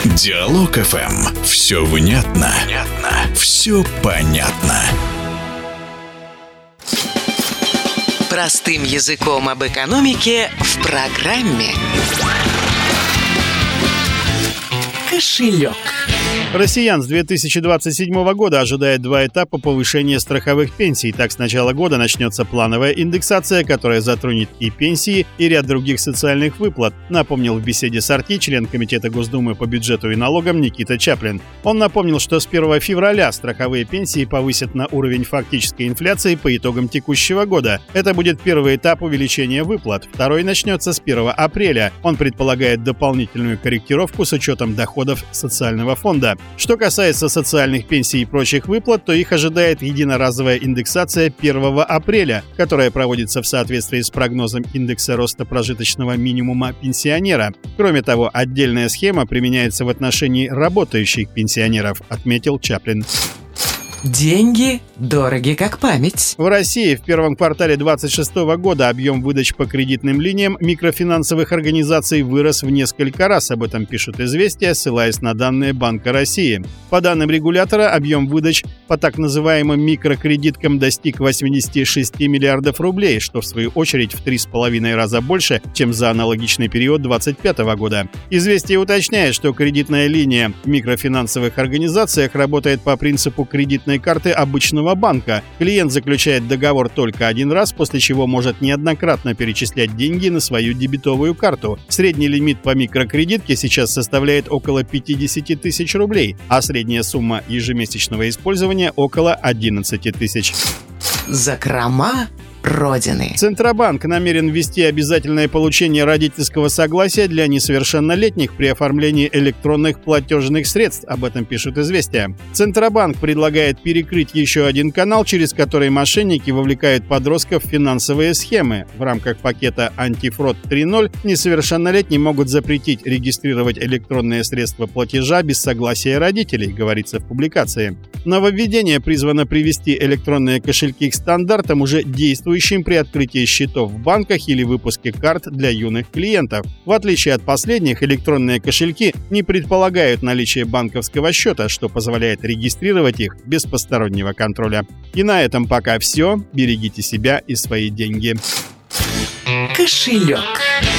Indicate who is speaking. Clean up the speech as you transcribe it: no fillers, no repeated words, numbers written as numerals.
Speaker 1: Диалог ФМ. Все внятно. Все понятно.
Speaker 2: Простым языком об экономике в программе «Кошелек».
Speaker 3: Россиян с 2027 года ожидает два этапа повышения страховых пенсий. Так, с начала года начнется плановая индексация, которая затронет и пенсии, и ряд других социальных выплат, напомнил в беседе с RT член Комитета Госдумы по бюджету и налогам Никита Чаплин. Он напомнил, что с 1 февраля страховые пенсии повысят на уровень фактической инфляции по итогам текущего года. Это будет первый этап увеличения выплат. Второй начнется с 1 апреля. Он предполагает дополнительную корректировку с учетом доходов социального фонда. Что касается социальных пенсий и прочих выплат, то их ожидает единоразовая индексация 1 апреля, которая проводится в соответствии с прогнозом индекса роста прожиточного минимума пенсионера. Кроме того, отдельная схема применяется в отношении работающих пенсионеров, отметил Чаплин.
Speaker 2: Деньги дороги как память.
Speaker 3: В России в первом квартале 2026 года объем выдач по кредитным линиям микрофинансовых организаций вырос в несколько раз. Об этом пишут «Известия», ссылаясь на данные Банка России. По данным регулятора, объем выдач по так называемым микрокредиткам достиг 86 миллиардов рублей, что в свою очередь в 3,5 раза больше, чем за аналогичный период 2025 года. «Известия» уточняет, что кредитная линия в микрофинансовых организациях работает по принципу кредитной карты обычного банка. Клиент заключает договор только один раз, после чего может неоднократно перечислять деньги на свою дебетовую карту. Средний лимит по микрокредитке сейчас составляет около 50 тысяч рублей, а средняя сумма ежемесячного использования около 11 тысяч.
Speaker 2: Закрома Родины.
Speaker 3: Центробанк намерен ввести обязательное получение родительского согласия для несовершеннолетних при оформлении электронных платежных средств. Об этом пишут «Известия». Центробанк предлагает перекрыть еще один канал, через который мошенники вовлекают подростков в финансовые схемы. В рамках пакета «Антифрод 3.0» несовершеннолетние могут запретить регистрировать электронные средства платежа без согласия родителей, говорится в публикации. Нововведение призвано привести электронные кошельки к стандартам, уже действующим при открытии счетов в банках или выпуске карт для юных клиентов. В отличие от последних, электронные кошельки не предполагают наличие банковского счета, что позволяет регистрировать их без постороннего контроля. И на этом пока все. Берегите себя и свои деньги.
Speaker 2: Кошелек.